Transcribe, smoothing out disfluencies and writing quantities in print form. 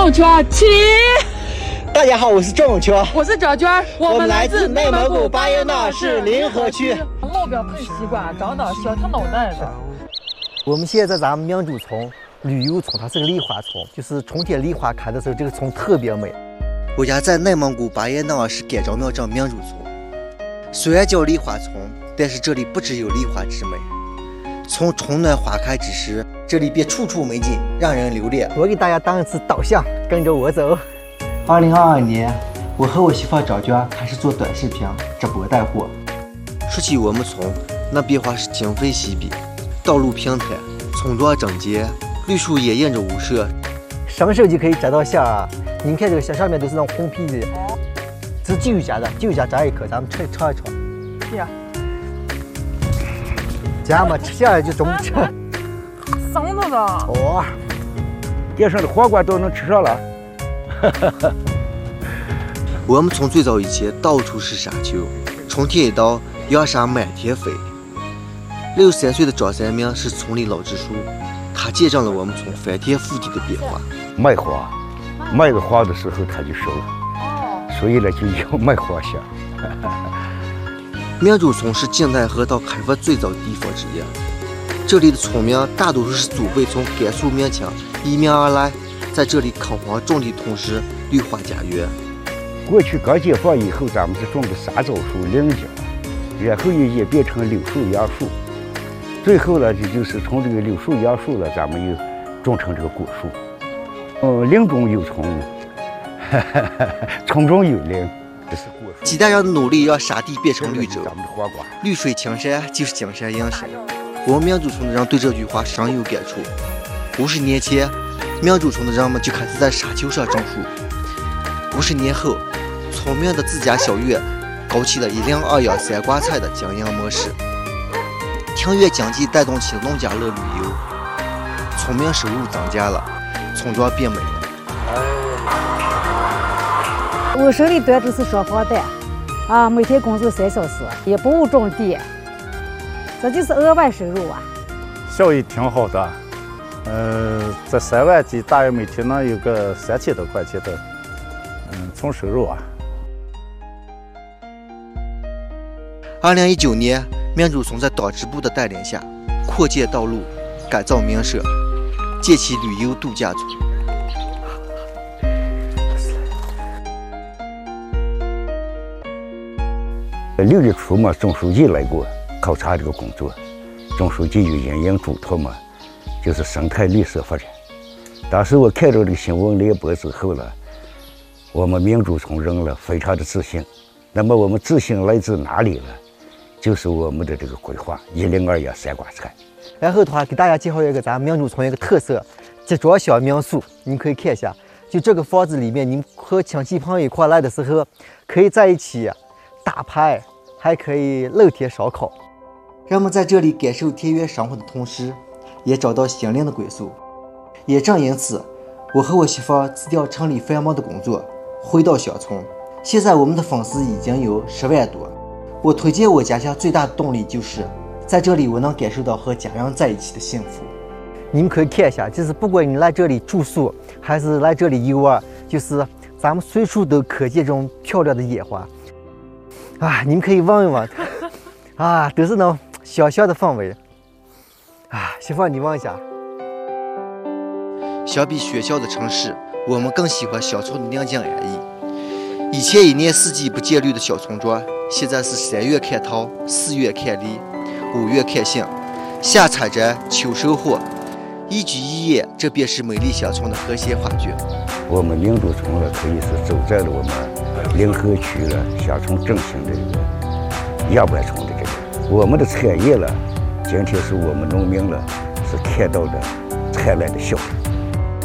永泉起！ 大家好，我是周永泉， 我是赵娟， 我们来自内蒙古巴彦淖尔市临河区。 老表配习惯，长得小挺脑袋的。 我们现在在咱们明珠村旅游村，它是个梨花村，就是春天梨花开的时候，这个村特别美。我家在内蒙古巴彦淖尔市甘昭庙镇明珠村，虽然叫梨花村，但是这里不只有梨花之美。从春暖花开之时，这里便处处美景，让人留恋。我给大家当一次导向，跟着我走。2022年，我和我媳妇赵娟开始做短视频直播带货。说起我们村，那变化是今非昔比，道路平坦，村庄整洁，绿树也映着屋舍，伸手就可以摘到馅啊！你们看这个馅上面都是那种红皮的，这是鸡肉夹的，鸡肉夹摘一颗，咱们尝一尝。 呀， 夹嘛，吃下来就中不吃。 生的呢。 哦， 街上的黄瓜都能吃上了。 我们村最早以前到处是沙丘，春天一到，扬沙满天飞。63岁的张三明是村里老支书，他见证了我们村翻天覆地的变化。 卖花，卖个花的时候他就收了，所以呢就叫卖花乡。 明珠村是晋太河道开发最早的地方之一，这里的村民大多数是祖辈从甘肃民清移民而来，在这里垦荒种地，同时绿化家园。 过去刚解放以后，咱们是种的沙枣树、菱角，然后也演变成柳树、杨树，最后呢，就是从这个柳树、杨树了，咱们又种成这个果树。林中有村，村中有林，这是果树。 几代人的努力让沙地变成绿洲， 咱们的花瓜， 绿水青山就是金山银山。我们明珠村的人对这句话深有感触。50年前，明珠村的人们就开始在沙丘上种树。50年后，村民的自家小院搞起了102样3瓜菜的经营模式。庭院经济带动起农家乐旅游，村民收入增加了，村庄变美了。 我手里端着是双黄蛋，每天工作3小时，也不务种地，这就是额外收入啊。 效益挺好的，在3万几，大约每天能有个3000多块钱的，纯收入啊。 2019年，明珠村在党支部的带领下，扩建道路，改造民舍，建起旅游度假村。 6月初嘛，总书记来过考察这个工作，总书记有引领嘱托嘛，就是生态绿色发展。当时我看到这个新闻联播之后了，我们明珠村人了非常的自信。那么我们自信来自哪里了？就是我们的这个规划102样3瓜菜。然后的话，给大家介绍一个咱明珠村一个特色集装箱民宿，你们可以看一下。就这个房子里面，你们和亲戚朋友一块来的时候，可以在一起打牌，还可以露天烧烤。人们在这里感受田园生活的同时，也找到心灵的归宿。也正因此，我和我媳妇辞掉城里繁忙的工作，回到乡村。现在我们的粉丝已经有10万多。我推荐我家乡最大的动力就是在这里我能感受到和家人在一起的幸福。你们可以看一下，就是不管你来这里住宿还是来这里游玩，就是咱们随处都可见这种漂亮的野花你们可以闻一闻都是那种小小的氛围媳妇你闻一下。相比喧嚣的城市，我们更喜欢乡村的宁静安逸。以前1年4季不见绿的小村庄，现在是3月看桃，4月看梨，5月看杏，夏采摘，秋收获，一举一叶，这便是美丽乡村的和谐画卷。我们明珠村了，可以是走在了我们临河区了乡村振兴的这个样板村的这个我们的产业了，今天是我们农民了是看到的灿烂的笑容。